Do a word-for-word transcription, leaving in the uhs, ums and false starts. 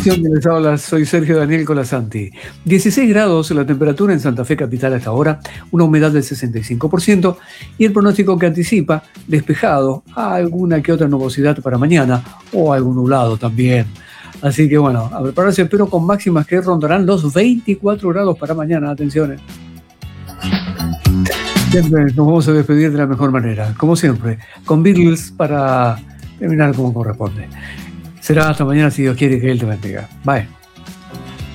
Atención, que les habla, soy Sergio Daniel Colasanti. dieciséis grados la temperatura en Santa Fe capital hasta ahora, una humedad del sesenta y cinco por ciento y el pronóstico que anticipa despejado, alguna que otra nubosidad para mañana o algún nublado también. Así que bueno, a prepararse, pero con máximas que rondarán los veinticuatro grados para mañana. Atención. Siempre nos vamos a despedir de la mejor manera, como siempre, con Beatles para terminar como corresponde. Será hasta mañana si Dios quiere, que Él te bendiga. Bye.